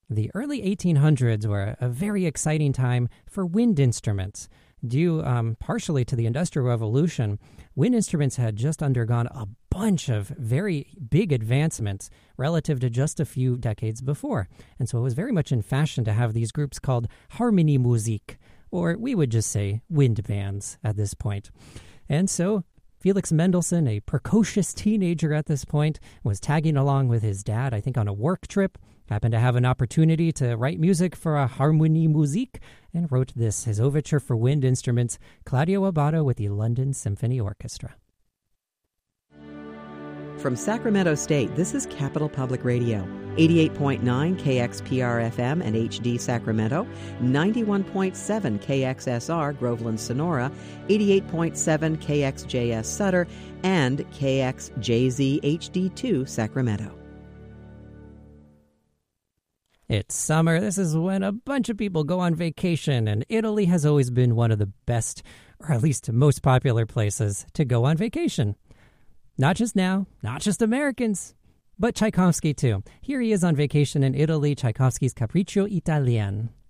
The early 1800s were a very exciting time for wind instruments. Due partially to the Industrial Revolution, wind instruments had just undergone a bunch of very big advancements relative to just a few decades before. And so it was very much in fashion to have these groups called Harmoniemusik, or we would just say wind bands at this point. And so Felix Mendelssohn, a precocious teenager at this point, was tagging along with his dad, I think on a work trip, happened to have an opportunity to write music for a Harmoniemusik, and wrote this, his overture for wind instruments, Claudio Abbado with the London Symphony Orchestra. From Sacramento State, this is Capital Public Radio, 88.9 KXPR-FM and HD Sacramento, 91.7 KXSR Groveland Sonora, 88.7 KXJS Sutter, and KXJZ HD2 Sacramento. It's summer. This is when a bunch of people go on vacation, and Italy has always been one of the best, or at least most popular places to go on vacation. Not just now, not just Americans, but Tchaikovsky too. Here he is on vacation in Italy, Tchaikovsky's Capriccio Italien.